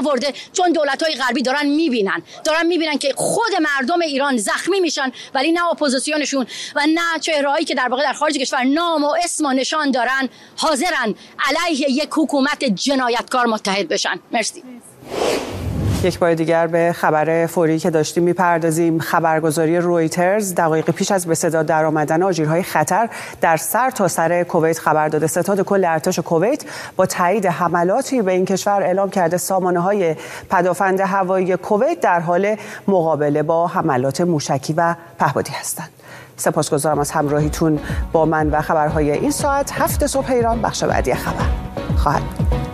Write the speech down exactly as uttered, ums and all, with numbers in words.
نیاورده، چون دولت‌های غربی دارن میبینن دارن میبینن که خود مردم ایران زخمی میشن ولی نه اپوزیسیونشون و نه چهرهایی که در واقع در خارج کشور نام و اسم و نشان دارن حاضرن علیه یک حکومت جنایتکار متحد بشن. مرسی. یک بار دیگر به خبر فوری که داشتیم میپردازیم. خبرگزاری رویترز دقایق پیش از به صدا در آمدن آژیرهای خطر در سر تا سر کویت خبر داده. ستاد کل ارتش کویت با تایید حملاتی به این کشور اعلام کرده سامانه‌های پدافند هوایی کویت در حال مقابله با حملات موشکی و پهپادی هستند. سپاسگزارم از همراهیتون با من و خبرهای این ساعت. هفت صبح ایران بخش بعدی خبر خواهد بود.